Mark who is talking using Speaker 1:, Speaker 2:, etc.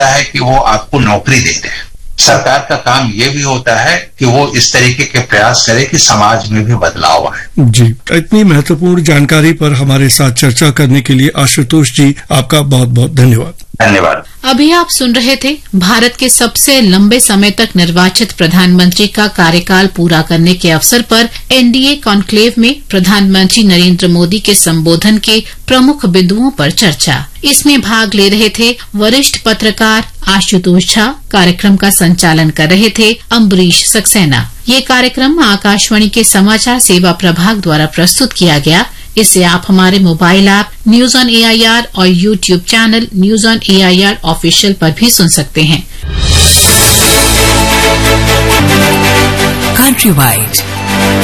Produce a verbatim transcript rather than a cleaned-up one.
Speaker 1: है कि वो आपको नौकरी दे दे। सरकार का काम ये भी होता है कि वो इस तरीके के प्रयास करे कि समाज में भी बदलाव आए।
Speaker 2: जी, इतनी महत्वपूर्ण जानकारी पर हमारे साथ चर्चा करने के लिए आशुतोष जी आपका बहुत बहुत धन्यवाद।
Speaker 1: धन्यवाद।
Speaker 3: अभी आप सुन रहे थे भारत के सबसे लंबे समय तक निर्वाचित प्रधानमंत्री का कार्यकाल पूरा करने के अवसर पर एनडीए कॉन्क्लेव में प्रधानमंत्री नरेंद्र मोदी के संबोधन के प्रमुख बिंदुओं पर चर्चा। इसमें भाग ले रहे थे वरिष्ठ पत्रकार आशुतोष झा, कार्यक्रम का संचालन कर रहे थे अम्बरीश सक्सेना। ये कार्यक्रम आकाशवाणी के समाचार सेवा प्रभाग द्वारा प्रस्तुत किया गया। इसे आप हमारे mobile app news on AIR और YouTube channel news on AIR official पर भी सुन सकते हैं।
Speaker 4: Countrywide